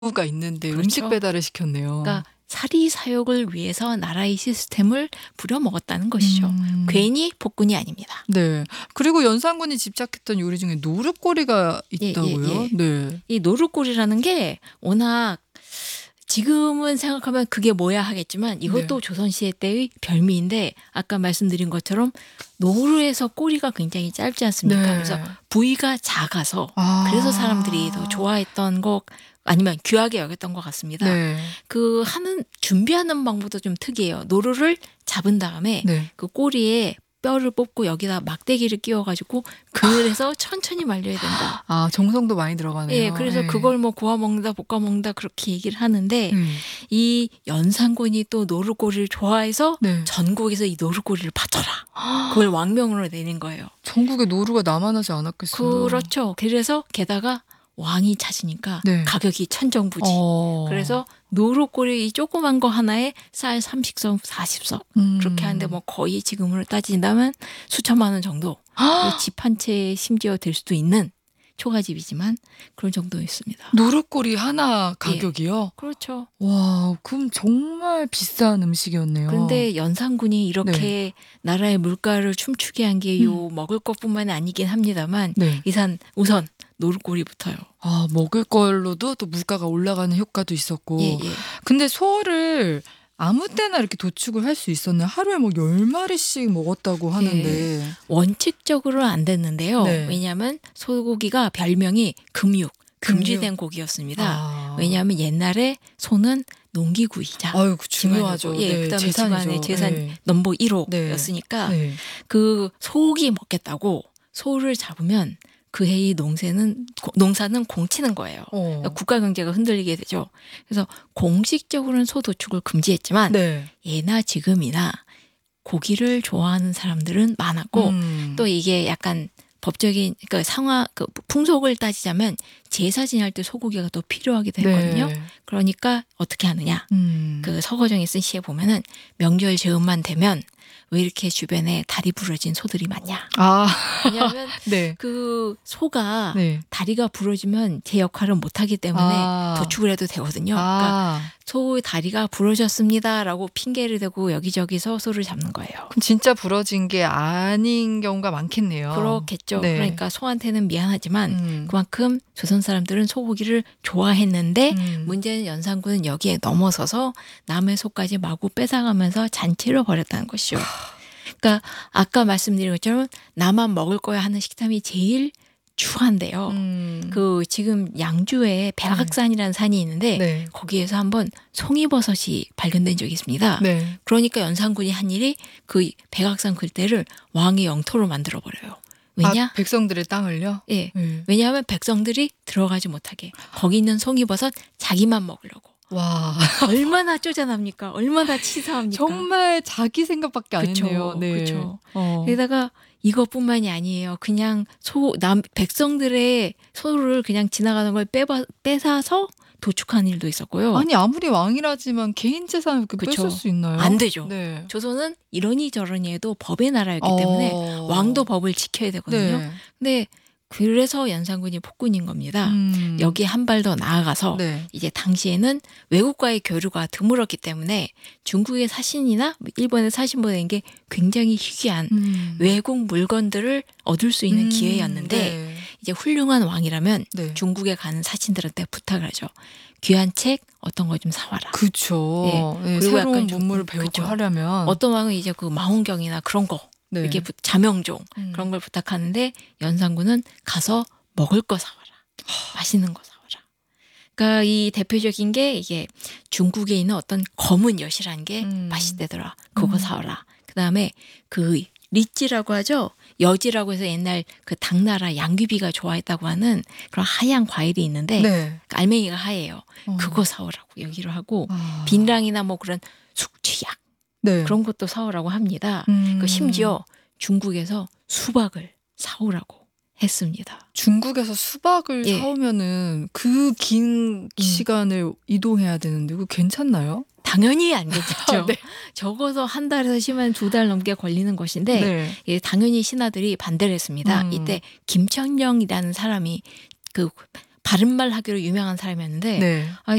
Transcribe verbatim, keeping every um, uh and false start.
가 있는데 음식 그렇죠. 배달을 시켰네요. 그러니까 사리 사욕을 위해서 나라의 시스템을 부려먹었다는 것이죠. 음. 괜히 폭군이 아닙니다. 네. 그리고 연산군이 집착했던 요리 중에 노릇꼬리가 예, 예, 있다고요? 예. 네. 이 노릇꼬리라는 게 워낙 지금은 생각하면 그게 뭐야 하겠지만 이것도 네. 조선시대 때의 별미인데 아까 말씀드린 것처럼 노루에서 꼬리가 굉장히 짧지 않습니까? 네. 그래서 부위가 작아서 아. 그래서 사람들이 더 좋아했던 것 아니면 귀하게 여겼던 것 같습니다. 네. 그 하는 준비하는 방법도 좀 특이해요. 노루를 잡은 다음에 네. 그 꼬리에 뼈를 뽑고 여기다 막대기를 끼워가지고 그늘에서 천천히 말려야 된다. 아, 정성도 많이 들어가네요. 예, 그래서 예. 그걸 뭐 구워 먹는다, 볶아 먹는다 그렇게 얘기를 하는데 음. 이 연산군이 또 노루꼬리를 좋아해서 네. 전국에서 이 노루꼬리를 바쳐라. 그걸 왕명으로 내는 거예요. 전국에 노루가 남아나지 않았겠어요. 그렇죠. 그래서 게다가 왕이 찾으니까 네. 가격이 천정부지. 어. 그래서 노루꼬리 이 조그만 거 하나에 쌀 삼십 석, 사십 석 음. 그렇게 하는데 뭐 거의 지금으로 따진다면 수천만 원 정도. 집 한 채 심지어 될 수도 있는 초가집이지만 그런 정도였습니다. 노릇꼬리 하나 가격이요? 예. 그렇죠. 와, 그럼 정말 비싼 음식이었네요. 그런데 연산군이 이렇게 네. 나라의 물가를 춤추게 한 게 요 음. 먹을 것뿐만이 아니긴 합니다만 네. 이산 우선 노릇꼬리부터요. 아, 먹을 걸로도 또 물가가 올라가는 효과도 있었고. 예, 예. 근데 소를 아무 때나 이렇게 도축을 할 수 있었나요? 하루에 뭐 열 마리씩 먹었다고 하는데. 원칙적으로는 안 됐는데요. 네. 왜냐하면 소고기가 별명이 금육, 금지된 금육. 고기였습니다. 아. 왜냐하면 옛날에 소는 농기구이자 아유, 그 중요하죠. 예, 네, 그다음에 재산이죠. 집안의 재산 네. 넘버 일 네. 호였으니까 네. 그 소고기 먹겠다고 소를 잡으면 그 해의 농사는 농사는 공치는 거예요. 어. 그러니까 국가 경제가 흔들리게 되죠. 그래서 공식적으로는 소 도축을 금지했지만 네. 예나 지금이나 고기를 좋아하는 사람들은 많았고 음. 또 이게 약간 법적인 그러니까 상하 그 풍속을 따지자면 제사 지낼 때 소고기가 또 필요하기도 했거든요. 네. 그러니까 어떻게 하느냐? 음. 그 서거정에 쓴 시에 보면은 명절 즈음만 되면 왜 이렇게 주변에 다리 부러진 소들이 많냐? 아. 왜냐하면 네. 그 소가 네. 다리가 다리가 부러지면 제 역할을 못하기 때문에 아. 도축을 해도 되거든요. 그러니까 아. 소의 다리가 부러졌습니다라고 핑계를 대고 여기저기서 소를 잡는 거예요. 그럼 진짜 부러진 게 아닌 경우가 많겠네요. 그렇겠죠. 네. 그러니까 소한테는 미안하지만 음. 그만큼 조선 사람들은 소고기를 좋아했는데 음. 문제는 연산군은 여기에 넘어서서 남의 소까지 마구 뺏어가면서 잔치를 벌였다는 것이죠. 그러니까 아까 말씀드린 것처럼 나만 먹을 거야 하는 식탐이 제일 추한데요. 음. 그 지금 양주에 백악산이라는 산이 있는데 네. 거기에서 한번 송이버섯이 발견된 적이 있습니다. 네. 그러니까 연산군이 한 일이 그 백악산 글대를 왕의 영토로 만들어 버려요. 왜냐? 아, 백성들의 땅을요? 예. 네. 왜냐하면 백성들이 들어가지 못하게 거기 있는 송이버섯 자기만 먹으려고. 와. 얼마나 쪼잔합니까? 얼마나 치사합니까? 정말 자기 생각밖에 안 그쵸, 했네요. 네. 그쵸. 어. 게다가 이것뿐만이 아니에요. 그냥 소, 남, 백성들의 소를 그냥 지나가는 걸 빼봐, 뺏어서 도축한 일도 있었고요. 아니, 아무리 왕이라지만 개인 재산을 그렇게 그쵸. 뺏을 수 있나요? 안 되죠. 네. 조선은 이러니 저러니 해도 법의 나라였기 어. 때문에 왕도 법을 지켜야 되거든요. 네. 근데 그래서 연산군이 폭군인 겁니다. 음. 여기에 한 발 더 나아가서 네. 이제 당시에는 외국과의 교류가 드물었기 때문에 중국의 사신이나 일본의 사신 보내는 게 굉장히 희귀한 음. 외국 물건들을 얻을 수 있는 음. 기회였는데 네. 이제 훌륭한 왕이라면 네. 중국에 가는 사신들한테 부탁을 하죠. 귀한 책 어떤 거 좀 사와라. 그쵸. 예. 예, 그리고 새로운 약간 좀- 문물을 배우고 그쵸. 하려면. 어떤 왕은 이제 그 마홍경이나 그런 거 네. 이렇게 부- 자명종 음. 그런 걸 부탁하는데 연산군은 가서 먹을 거 사와라. 맛있는 거 사와라. 그러니까 이 대표적인 게 이게 중국에 있는 어떤 검은 엿이라는 게 음. 맛있대더라. 그거 음. 사와라. 그다음에 그 리찌라고 하죠. 여지라고 해서 옛날 그 당나라 양귀비가 좋아했다고 하는 그런 하얀 과일이 있는데 네. 그 알맹이가 하얘요. 어. 그거 사오라고 얘기를 하고 아. 빈랑이나 뭐 그런 숙취약 네. 그런 것도 사오라고 합니다. 음. 그 심지어 중국에서 수박을 사오라고 했습니다. 중국에서 수박을 예. 사오면은 그 긴 시간을 이동해야 되는데 그거 괜찮나요? 당연히 안 괜찮죠. 네. 적어서 한 달에서 심한 두 달 넘게 걸리는 것인데 네. 예, 당연히 신하들이 반대를 했습니다. 음. 이때 김천령이라는 사람이 그 바른말 하기로 유명한 사람이었는데 네. 아,